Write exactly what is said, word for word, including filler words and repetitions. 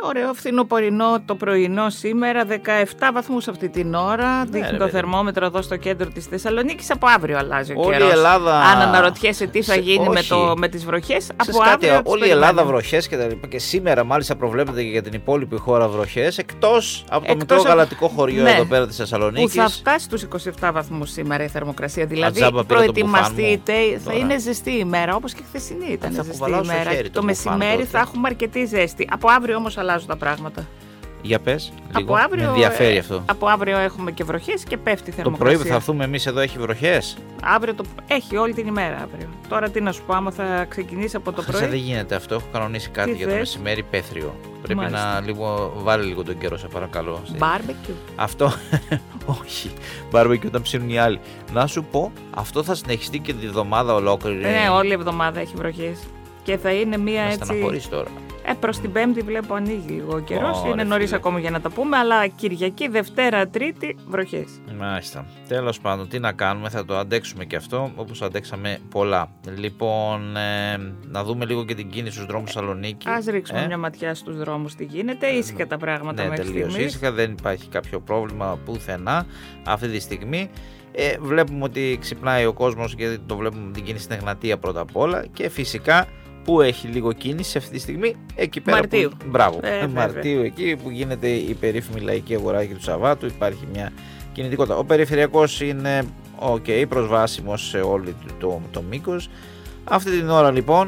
Ωραίο φθινοπορεινό το πρωινό σήμερα, δεκαεπτά βαθμούς αυτή την ώρα. Ναι, δείχνει το θερμόμετρο εδώ στο κέντρο της Θεσσαλονίκης. Από αύριο αλλάζει ο καιρός. Ελλάδα... Αν αναρωτιέσαι τι θα σε... γίνει με, το... με τις βροχές, από κάτι, αύριο. Όλη η Ελλάδα βροχές και τα λοιπά. Και σήμερα μάλιστα προβλέπεται και για την υπόλοιπη χώρα βροχές. Εκτός από το εκτός μικρό από... γαλατικό χωριό ναι, εδώ πέρα της Θεσσαλονίκης. Που θα φτάσει στους είκοσι επτά βαθμούς σήμερα η θερμοκρασία. Δηλαδή Ατζάμπα, προετοιμαστείτε, θα τώρα. Είναι ζεστή ημέρα, όπως και χθεσινή ήταν θα ζεστή ημέρα. Το, το μεσημέρι θα έχουμε αρκετή ζέστη. Από αύριο όμως αλλάζουν τα πράγματα. Για πες, λίγο. Από αύριο, με ενδιαφέρει αυτό. Από αύριο έχουμε και βροχές και πέφτει η θερμοκρασία. Το πρωί που θα έρθουμε εμείς εδώ έχει βροχές. Αύριο το... έχει όλη την ημέρα αύριο. Τώρα τι να σου πω, άμα θα ξεκινήσει από το πρωί. Δεν γίνεται αυτό, έχω κανονίσει κάτι τι για θες? Το μεσημέρι πέθριο. Πρέπει Μάλιστα. να λίγο, βάλει λίγο τον καιρό, σε παρακαλώ. Μπάρμπεκιου. Αυτό, όχι. Μπάρμπεκιου όταν ψήνουν οι άλλοι. Να σου πω, αυτό θα συνεχιστεί και τη βδομάδα ολόκληρη. Ναι, όλη η εβδομάδα έχει βροχές. Και θα είναι μία έτσι. Στεναχωρείς τώρα. Ε, προς την Πέμπτη βλέπω ανοίγει λίγο ο καιρός. Είναι νωρίς ακόμα για να τα πούμε, αλλά Κυριακή, Δευτέρα, Τρίτη βροχές. Μάλιστα. Τέλος πάντων, τι να κάνουμε, θα το αντέξουμε και αυτό, όπως αντέξαμε πολλά. Λοιπόν, ε, να δούμε λίγο και την κίνηση στους δρόμους Θεσσαλονίκη. Ας ρίξουμε ε? μια ματιά στους δρόμους, τι γίνεται. Ήσυχα τα πράγματα ναι, μέχρι τελείως στιγμής. ήσυχα, δεν υπάρχει κάποιο πρόβλημα πουθενά αυτή τη στιγμή. Ε, βλέπουμε ότι ξυπνάει ο κόσμος, γιατί το βλέπουμε την κίνηση στην Εγνατία πρώτα απ' όλα, και φυσικά που έχει λίγο κίνηση αυτή τη στιγμή, εκεί πέρα. Μαρτίου. Που, μπράβο, ε, Μαρτίου, εκεί που γίνεται η περίφημη λαϊκή αγοράκη του Σαββάτου, υπάρχει μια κινητικότητα. Ο περιφερειακός είναι ok, προσβάσιμος σε όλο το, το, το μήκος. Αυτή την ώρα λοιπόν